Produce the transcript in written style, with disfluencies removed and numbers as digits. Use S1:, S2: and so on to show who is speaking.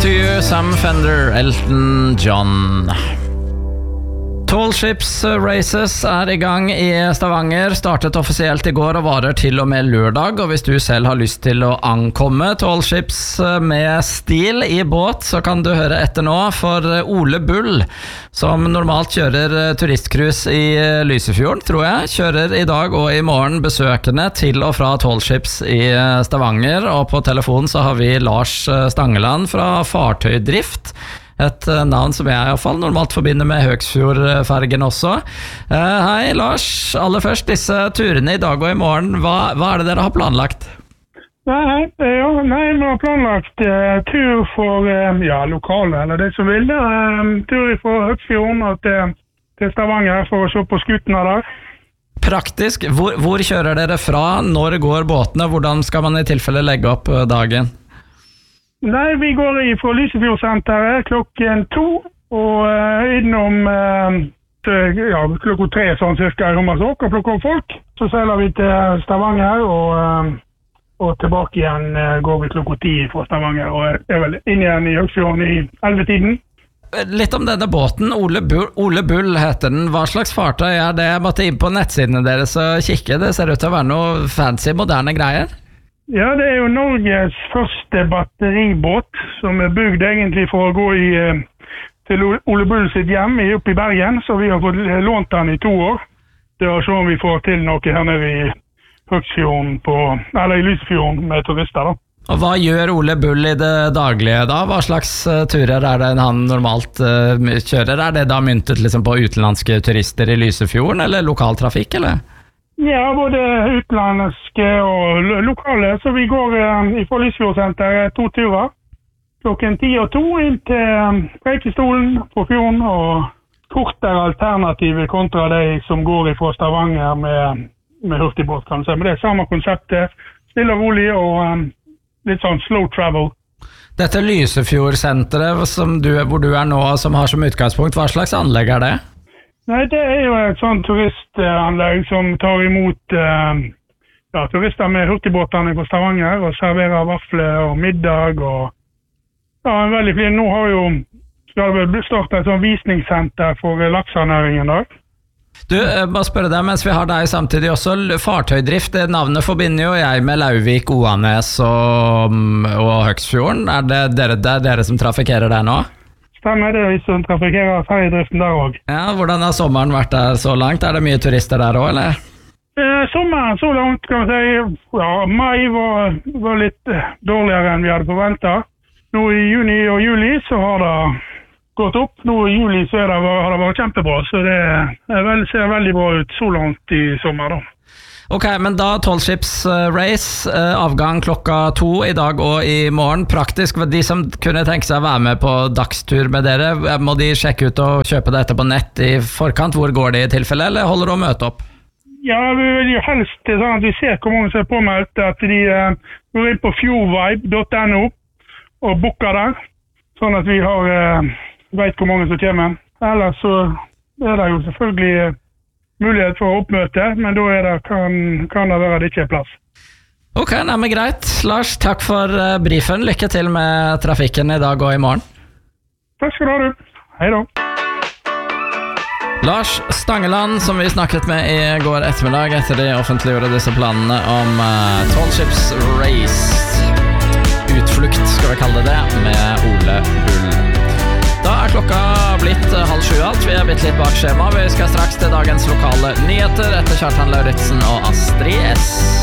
S1: to you, Sam Fender, Elton John. Tall Ships Races I gang I Stavanger, startet offisielt I går og varer til og med lørdag, og hvis du selv har lyst til å ankomme Tall Ships med stil I båt, så kan du høre etter nå, for Ole Bull, som normalt kjører turistcruise I Lysefjorden, tror jeg, kjører I dag og I morgen besøkende til og fra Tall Ships I Stavanger, og på telefonen så har vi Lars Stangeland fra Fartøydrift, et navn som jeg I hvert fall normalt forbinder med Høgsfjordfergen også. Hei Lars, aller først disse turene I dag og I morgen, hva det dere har planlagt?
S2: Nei, vi har planlagt tur for lokale, eller det som vil. Tur fra Høgsfjorden og til Stavanger for å se på skutene der.
S1: Praktisk, hvor kjører dere fra? Når går båtene? Hvordan skal man I tilfelle legge opp dagen?
S2: Nei, vi går fra Lysefjordsenteret klokken 2 og innom klokken 3 sånn cirka I Hummersåk og plukker opp folk. Så seiler vi til Stavanger og tilbake igjen går vi klokken 10 fra Stavanger og vel inn igjen I Høgsfjorden I 11-tiden.
S1: Litt om denne båten, Ole Bull heter den. Hva slags fartøy det? Jeg måtte inn på nettsidene deres og kikke. Det ser ut til å være noe fancy, moderne greier.
S2: Ja, det jo Norges første batteribåt, som bygd egentlig for å gå til Ole Bull sitt hjem oppe I Bergen, så vi har fått lånt den I 2 år. Det var sånn vi får til noe her nede I Høgsfjorden, eller I Lysefjorden med turister da.
S1: Og hva gjør Ole Bull I det daglige da? Hva slags turer det han normalt kjører? Det da myntet liksom på utenlandske turister I Lysefjorden, eller lokaltrafikk, eller?
S2: Ja, både utenlandske og lokale, så vi går fra Lysefjordsenteret 2 turer. Klokken 10 og 2 inn til Preikestolen på fjorden, og kortere alternativer kontra de som går fra Stavanger med hurtigbåt, kan du si. Men det samme konseptet, stille og rolig og litt sånn slow travel.
S1: Dette Lysefjordsenteret hvor du nå, som har som utgangspunkt, hva slags anlegg det?
S2: Nei, det jo et sånt turistanlegg som tar imot turister med hurtigbåtene fra Stavanger og serverer vafler og middag og veldig fint. Nå skal det starte et sånt visningssenter for laksenæringen da.
S1: Du, bare spørre deg, mens vi har deg samtidig også, Fartøydrift, det navnet forbinder jo jeg med Lauvik, Oanes og Høgsfjorden. Det dere som trafikerer der nå?
S2: Stemmer, det vi som trafikerer ferjedriften der også.
S1: Ja, hvordan har sommeren vært der så langt? Det mye turister der også, eller?
S2: Sommeren så langt, kan vi si, mai var litt dårligere enn vi hadde forventet. Nå I juni og juli så har det gått opp. Nå I juli så har det vært kjempebra, så det ser veldig bra ut så langt I sommer da.
S1: Ok, men da Tall Ships Race, avgang klokka 2 I dag og I morgen. Praktisk, de som kunne tenke seg å være med på dagstur med dere, må de sjekke ut og kjøpe dette på nett I forkant? Hvor går det I tilfelle, eller holder du å møte opp?
S2: Ja, vi vil jo helst sånn at vi ser hvor mange som påmeldt, at de går inn på fjordvibe.no og booker der, sånn at vi vet hvor mange som kommer. Ellers så det jo selvfølgelig mulighet for oppmøte, men da kan det være det ikke plass.
S1: Ok, men greit. Lars, takk for briefen. Lykke til med trafikken I dag og I morgen.
S2: Takk skal du ha. Hei da.
S1: Lars Stangeland, som vi snakket med I går ettermiddag etter de offentliggjorde disse planene om Tall Ships Race. Utflukt, skal vi kalle det, med Ole Bull. Da klokka blitt 6:30 alt. Vi blitt litt bak skjema. Vi skal straks til dagens lokale nyheter etter Kjartan Lauritzen og Astrid S.